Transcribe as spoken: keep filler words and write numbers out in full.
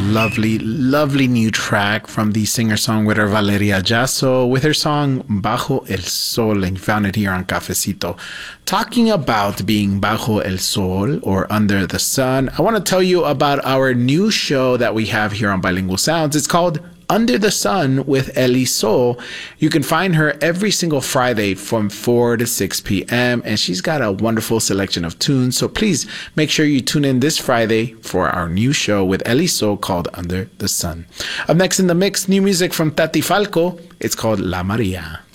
lovely, lovely new track from the singer-songwriter Valeria Jasso with her song Bajo el Sol, and you found it here on Cafecito. Talking about being Bajo el Sol, or under the sun, I want to tell you about our new show that we have here on Bilingual Sounds. It's called Under the Sun with Eliso. You can find her every single Friday from four to six p.m. and she's got a wonderful selection of tunes. So please make sure you tune in this Friday for our new show with Eliso called Under the Sun. Up next in the mix, new music from Tati Falco. It's called La Maria.